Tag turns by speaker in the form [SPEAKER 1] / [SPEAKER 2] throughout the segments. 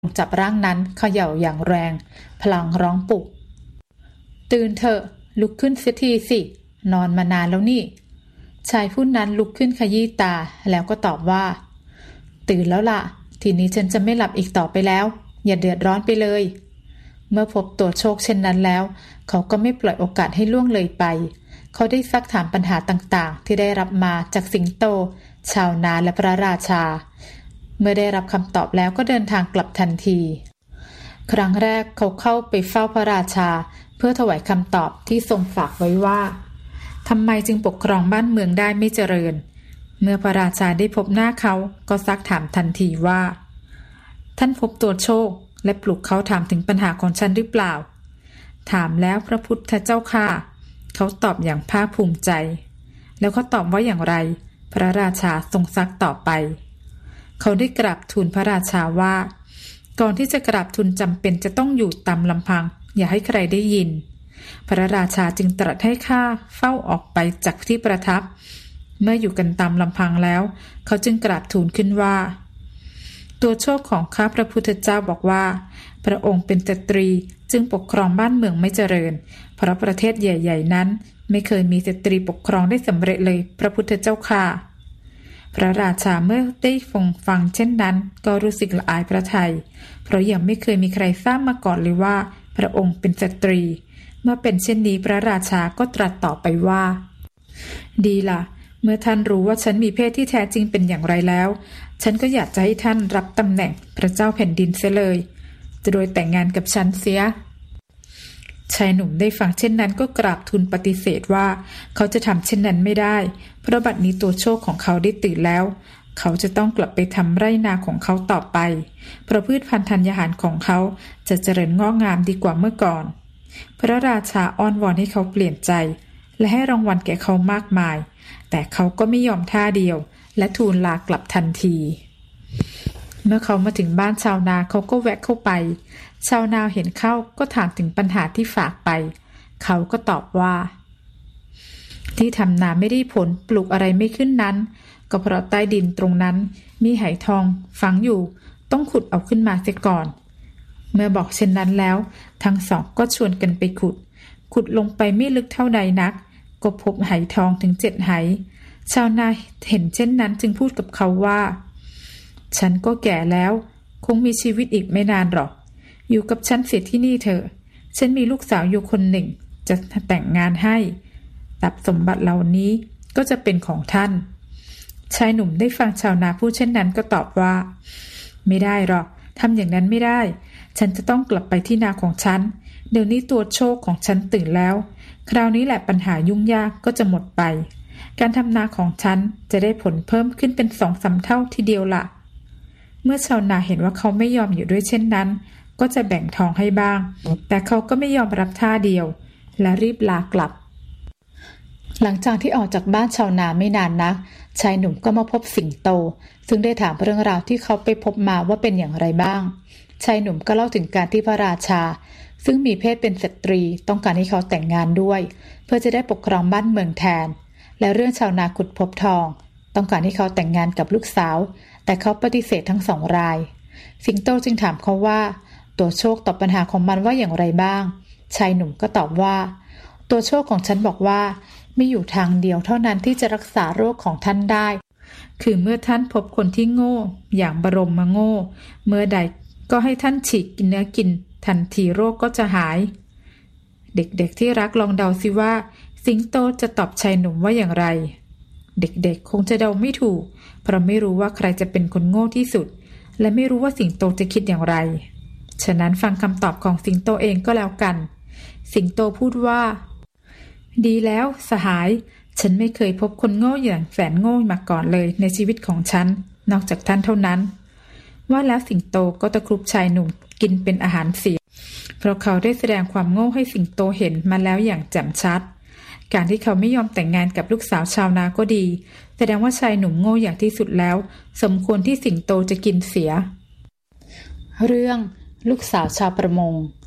[SPEAKER 1] จับร่างนั้นเขย่าอย่างแรงพลางร้องปลุกตื่นเถอะลุกขึ้นเสียทีสินอนมานานแล้วนี่ชายผู้นั้นลุกขึ้นขยี้ตาแล้วก็ตอบว่าตื่นแล้วล่ะทีนี้ฉันจะไม่หลับอีกต่อไปแล้วอย่าเดือดร้อนไปเลยเมื่อพบตัวโชคเช่นนั้นแล้วเขาก็ไม่ปล่อยโอกาสให้ล่วงเลยไปเขาได้ซักถามปัญหาต่างๆที่ได้รับมาจากสิงโตชาวนาและพระราชาเมื่อได้รับคำตอบแล้วก็เดินทางกลับทันทีครั้งแรกเขาเข้าไปเฝ้าพระราชาเพื่อถวายคำตอบที่ทรงฝากไว้ว่าทำไมจึงปกครองบ้านเมืองได้ไม่เจริญเมื่อพระราชาได้พบหน้าเขาก็ซักถามทันทีว่าท่านพบตัวโชคและปลุกเขาถามถึงปัญหาของฉันหรือเปล่าถามแล้วพระพุทธเจ้าค่ะเขาตอบอย่างภาคภูมิใจแล้วเขาตอบว่าอย่างไรพระราชาทรงซักต่อไปเขาได้กราบทูลพระราชาว่าก่อนที่จะกราบทูลจำเป็นจะต้องอยู่ตามลำพังอย่าให้ใครได้ยินพระราชาจึงตรัสให้ข้าเฝ้าออกไปจากที่ประทับเมื่ออยู่กันตามลำพังแล้วเขาจึงกราบทูลขึ้นว่าตัวโชคของข้าพระพุทธเจ้าบอกว่าพระองค์เป็นสตรีจึงปกครองบ้านเมืองไม่เจริญเพราะประเทศใหญ่ๆนั้นไม่เคยมีสตรีปกครองได้สำเร็จเลยพระพุทธเจ้าค่ะพระราชาเมื่อได้ฟังเช่นนั้นก็รู้สึกละอายพระทัยเพราะยังไม่เคยมีใครทราบมาก่อนเลยว่าพระองค์เป็นสตรีเมื่อเป็นเช่นนี้พระราชาก็ตรัสต่อไปว่าดีล่ะเมื่อท่านรู้ว่าฉันมีเพศที่แท้จริงเป็นอย่างไรแล้วฉันก็อยากจะให้ท่านรับตำแหน่งพระเจ้าแผ่นดินเสียเลยจะโดยแต่งงานกับฉันเสียชายหนุ่มได้ฟังเช่นนั้นก็กราบทูลปฏิเสธว่าเขาจะทำเช่นนั้นไม่ได้เพราะบัดนี้ตัวโชคของเขาได้ตื่นแล้วเขาจะต้องกลับไปทำไร่นาของเขาต่อไปเพราะพืชพันธุ์ธัญญาหารของเขาจะเจริญงอกงามดีกว่าเมื่อก่อนพระราชาอ้อนวอนให้เขาเปลี่ยนใจและให้รางวัลแก่เขามากมายแต่เขาก็ไม่ยอมท่าเดียวและทูลลากลับทันทีเมื่อเขามาถึงบ้านชาวนาเขาก็แวะเข้าไปชาวนาเห็นเข้าก็ถามถึงปัญหาที่ฝากไปเขาก็ตอบว่าที่ทำนาไม่ได้ผลปลูกอะไรไม่ขึ้นนั้นก็เพราะใต้ดินตรงนั้นมีไหทองฝังอยู่ต้องขุดเอาขึ้นมาเสียก่อนเมื่อบอกเช่นนั้นแล้วทั้งสองก็ชวนกันไปขุดลงไปไม่ลึกเท่าใดนักก็พบไหทองถึง7 ไหชาวนาเห็นเช่นนั้นจึงพูดกับเขาว่าฉันก็แก่แล้วคงมีชีวิตอีกไม่นานหรอกอยู่กับฉันเสียที่นี่เถอะฉันมีลูกสาวอยู่คนหนึ่งจะแต่งงานให้ทรัพย์สมบัติเหล่านี้ก็จะเป็นของท่านชายหนุ่มได้ฟังชาวนาพูดเช่นนั้นก็ตอบว่าไม่ได้หรอกทำอย่างนั้นไม่ได้ฉันจะต้องกลับไปที่นาของฉันเดี๋ยวนี้ตัวโชคของฉันตื่นแล้วคราวนี้แหละปัญหายุ่งยากก็จะหมดไปการทำนาของฉันจะได้ผลเพิ่มขึ้นเป็น2-3 เท่าทีเดียวล่ะเมื่อชาวนาเห็นว่าเขาไม่ยอมอยู่ด้วยเช่นนั้นก็จะแบ่งทองให้บ้างแต่เขาก็ไม่ยอมรับท่าเดียวและรีบลากลับหลังจากที่ออกจากบ้านชาวนาไม่นานนักชายหนุ่มก็มาพบสิงโตซึ่งได้ถามเรื่องราวที่เขาไปพบมาว่าเป็นอย่างไรบ้างชายหนุ่มก็เล่าถึงการที่พระราชาซึ่งมีเพศเป็นสตรีต้องการให้เขาแต่งงานด้วยเพื่อจะได้ปกครองบ้านเมืองแทนและเรื่องชาวนาขุดพบทองต้องการให้เขาแต่งงานกับลูกสาวแต่เขาปฏิเสธทั้ง2 รายสิงโตจึงถามเขาว่าตัวโชคตอบปัญหาของมันว่าอย่างไรบ้างชายหนุ่มก็ตอบว่าตัวโชคของฉันบอกว่ามีอยู่ทางเดียวเท่านั้นที่จะรักษาโรคของท่านได้คือเมื่อท่านพบคนที่โง่อย่างบรมโง่เมื่อใดก็ให้ท่านฉีกกินเนื้อกินทันทีโรคก็จะหายเด็กๆที่รักลองเดาสิว่าสิงโตจะตอบชายหนุ่มว่าอย่างไรเด็กๆคงจะเดาไม่ถูกเพราะไม่รู้ว่าใครจะเป็นคนโง่ที่สุดและไม่รู้ว่าสิงโตจะคิดอย่างไรฉะนั้นฟังคำตอบของสิงโตเองก็แล้วกันสิงโตพูดว่าดีแล้วสหายฉันไม่เคยพบคนโง่อย่างแสนโง่มาก่อนเลยในชีวิตของฉันนอกจากท่านเท่านั้นว่าแล้วสิงโตก็ตะครุบชายหนุ่มกินเป็นอาหารเสียเพราะเขาได้แสดงความโง่ให้สิงโตเห็นมาแล้วอย่างแจ่มชัดการที่เขาไม่ยอมแต่งงานกับลูกสาวชาวนาก็ดีแสดงว่าชายหนุ่มโง่อย่างที่สุดแล้วสมควรที่สิงโตจะกินเสียเรื่องลูกสาวชาวประมง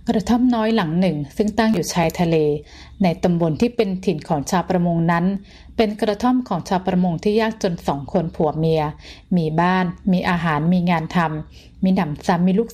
[SPEAKER 1] กระท่อมน้อยหลังหนึ่งซึ่งตั้งอยู่ชายทะเลในตำบลที่เป็นถิ่นของชาวประมงนั้นเป็นกระท่อมของชาวประมงที่ยากจน2 คนผัวเมียมีบ้านมีอาหารมีงานทำมีหนำซ้ำมีลูก